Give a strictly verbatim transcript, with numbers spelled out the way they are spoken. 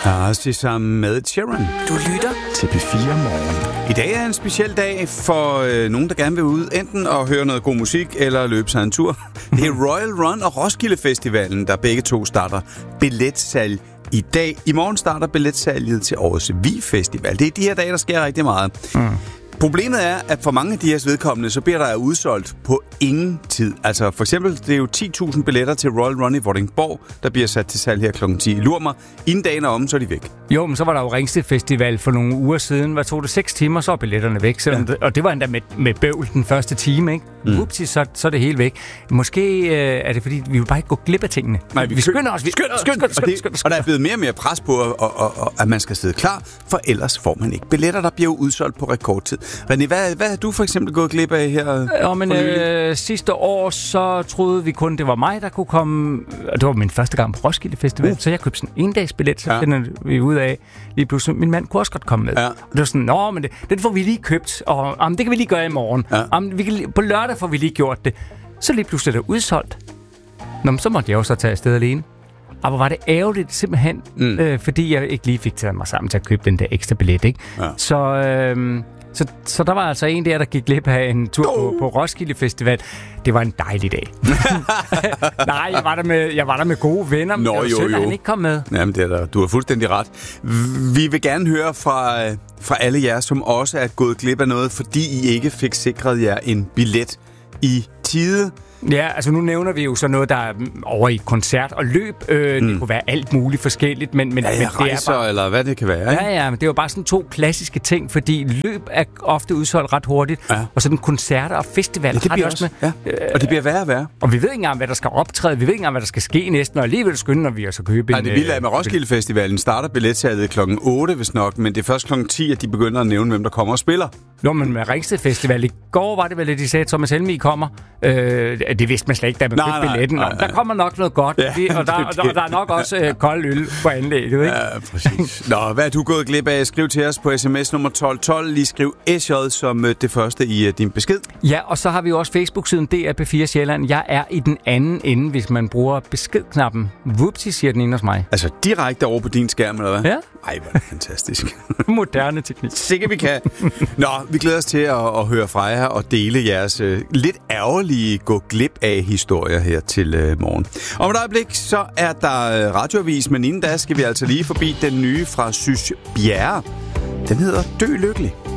Arsi sammen med Sharon. Du lytter til P fire Morgen. I dag er en speciel dag for øh, nogen, der gerne vil ud enten at høre noget god musik eller løbe sig en tur. Det er Royal Run og Roskilde Festivalen, der begge to starter billetsalg i dag. I morgen starter billetsalget til årets Vi Festival. Det er de her dage, der sker rigtig meget. Mm. Problemet er, at for mange af de her vedkommende, så bliver der udsolgt på ingen tid. Altså for eksempel, det er jo ti tusind billetter til Royal Run i Vordingborg, der bliver sat til salg her klokken ti. Lur mig, inden dagen er om, så er de væk. Jo, men så var der jo Ringsted Festival for nogle uger siden. Hvad tog det? Seks timer, så er billetterne væk. Ja. Det, og det var endda med, med bøvl den første time, ikke? Mm. Upsi, så, så er det helt væk. Måske øh, er det, fordi vi vil bare ikke gå glip af tingene. Nej, vi, vi skynder os. Vi skynder os. Skynd, skynd, skynd, og der er blevet mere og mere pres på, og, og, og, at man skal sidde klar, for ellers får man ikke billetter, der bliver udsolgt på rekordtid. René, hvad, hvad har du for eksempel gået glip af her? Ja, men øh, sidste år, så troede vi kun, det var mig, der kunne komme. Og det var min første gang på Roskilde Festival, uh. så jeg købte sådan en dags billet, så ja. finder vi ud af lige pludselig. Min mand kunne også godt komme med. Ja. Og det var sådan, nå, men det, den får vi lige købt, og jamen, det kan vi lige gøre i morgen. Ja. Jamen, vi kan, på lørdag får vi lige gjort det. Så lige pludselig er det udsolgt. Nå, men så måtte jeg jo så tage afsted alene. Og hvor var det ærgerligt simpelthen, mm. øh, fordi jeg ikke lige fik taget mig sammen til at købe den der ekstra billet, ikke? Ja. Så... Øh, Så, så der var altså en der, der gik glip af en tur på, på Roskilde Festival. Det var en dejlig dag. Nej, jeg var der med, jeg var der med gode venner, men Nå, det var jo, synd, at han ikke kom med. Jamen, det er der. Du har fuldstændig ret. Vi vil gerne høre fra, fra alle jer, som også er gået glip af noget, fordi I ikke fik sikret jer en billet i tide. Ja, altså nu nævner vi jo så noget, der er over i koncert og løb. Øh, mm. Det kunne være alt muligt forskelligt, men, men, ja, ja, men det rejser, er bare... eller hvad det kan være. Ikke? Ja, ja, men det er jo bare sådan to klassiske ting, fordi løb er ofte udsolgt ret hurtigt, ja. og sådan koncerter og festivaler ja, det bliver også med. Ja. Og det bliver værre og værre. Og vi ved ikke engang, hvad der skal optræde, vi ved ikke engang, hvad der skal ske næsten, og alligevel skynder vi os at købe ja, en... det vilde er med Roskilde Festivalen starter billetsalget klokken otte, hvis nok, men det er først klokken ti, at de begynder at nævne, hvem der kommer og spiller. Nå, men med Ringsted Festival i går var det vel, at de sagde, at Thomas Helmig kommer. Øh, det vidste man slet ikke, da man købte billetten. Nej, nej, nej. Der kommer nok noget godt, ja, og, der, og der, der er nok også øh, kold øl på anlægget, ikke? Ja, præcis. Nå, hvad er du gået glip af? Skriv til os på sms nummer tolv tolv. Lige skriv S J som øh, det første i øh, din besked. Ja, og så har vi jo også Facebook-siden D R P fire Sjælland. Jeg er i den anden ende, hvis man bruger beskedknappen. Whoopsie, siger den inde hos mig. Altså direkte over på din skærm, eller hvad? Ja. Ej, hvor er det fantastisk. Moderne teknik. Sikkert vi kan. Nå, vi glæder os til at, at høre fra jer og dele jeres øh, lidt ærgerlige gå glip af historier her til øh, morgen. Om et øjeblik, så er der øh, radioavis, men inden da skal vi altså lige forbi den nye fra Sys Bjerre. Den hedder Dø Lykkelig.